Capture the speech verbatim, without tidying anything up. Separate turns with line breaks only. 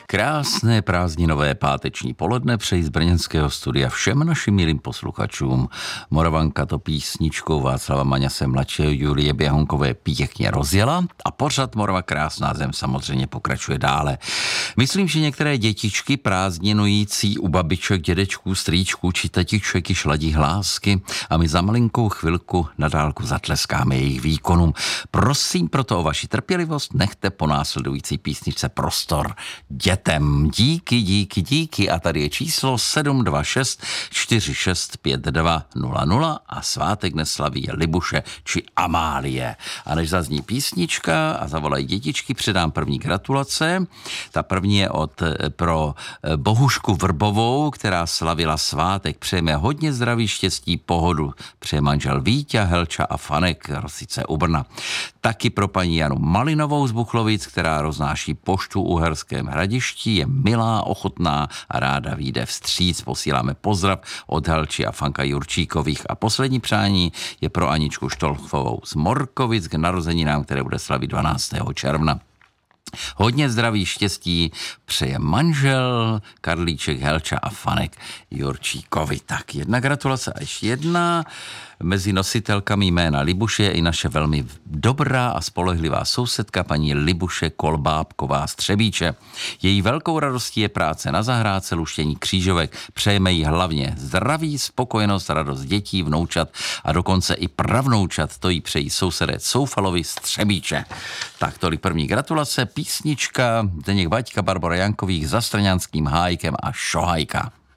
Krásné prázdninové páteční poledne přeji z brněnského studia všem našim milým posluchačům. Moravanka to písničkou Václava Maňase mladšího Julie Běhonkové pěkně rozjela a pořad Morava krásná zem samozřejmě pokračuje dále. Myslím, že některé dětičky prázdninující u babiček, dědečků, strýčků či tetiček již ladí hlásky a my za malinkou chvilku na dálku zatleskáme jejich výkonům. Prosím proto o vaši trpělivost, nechte po následující písničce prostor dětem. Díky, díky, díky. A tady je číslo sedm dva šest čtyři šest pět dva nula nula a svátek neslaví Libuše či Amálie. A než zazní písnička a zavolají dětičky, předám první gratulace. Ta první je od pro Bohušku Vrbovou, která slavila svátek. Přejeme hodně zdraví, štěstí, pohodu. Přeje manžel Víťa, Helča a Fanek, Rosice u Brna. Taky pro paní Janu Malinovou z Buchlovic, která roznáší poštu u Uherském Hradišti, je milá, ochotná a ráda vyjde vstříc. Posíláme pozdrav od Helči a Fanka Jurčíkových. A poslední přání je pro Aničku Štolfovou z Morkovic k narozeninám, které bude slavit dvanáctého června. Hodně zdraví, štěstí přeje manžel Karlíček, Helča a Fanek Jurčíkovi. Tak jedna gratulace a ještě jedna. Mezi nositelkami jména Libuše je i naše velmi dobrá a spolehlivá sousedka paní Libuše Kolbábková z Třebíče. Její velkou radostí je práce na zahrádce, luštění křížovek. Přejeme jí hlavně zdraví, spokojenost, radost dětí, vnoučat a dokonce i pravnoučat. To jí přejí sousedé Soufalovi z Třebíče. Tak tolik první gratulace, písnička Zdeněk Vaďka, Barbora Jankových za Strňanským hájkem a Šohajka.